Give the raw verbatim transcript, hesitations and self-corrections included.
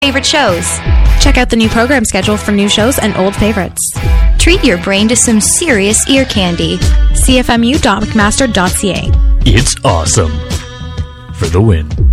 favorite shows. Check out the new program schedule for new shows and old favorites. Treat your brain to some serious ear candy. C F M U dot mcmaster dot c a. It's awesome. For the win.